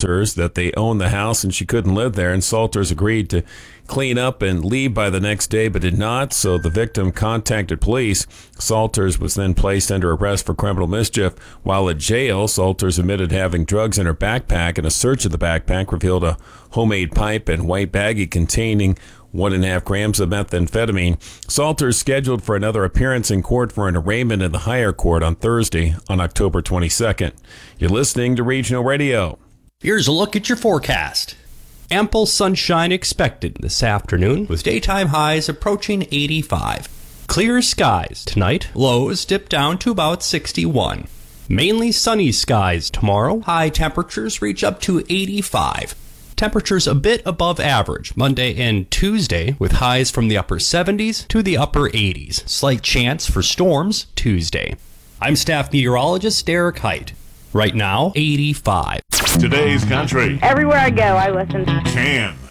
Salters that they owned the house and she couldn't live there, and Salters agreed to clean up and leave by the next day but did not, so the victim contacted police. Salters was then placed under arrest for criminal mischief. While at jail, Salters admitted having drugs in her backpack, and a search of the backpack revealed a homemade pipe and white baggie containing 1.5 grams of methamphetamine. Salters scheduled for another appearance in court for an arraignment in the higher court on Thursday, on October 22nd. You're listening to Regional Radio. Here's a look at your forecast. Ample sunshine expected this afternoon, with daytime highs approaching 85. Clear skies tonight, lows dip down to about 61. Mainly sunny skies tomorrow, high temperatures reach up to 85. Temperatures a bit above average Monday and Tuesday, with highs from the upper 70s to the upper 80s. Slight chance for storms Tuesday. I'm staff meteorologist Derek Height. Right now, 85. Today's country. Everywhere I go, I listen. Can.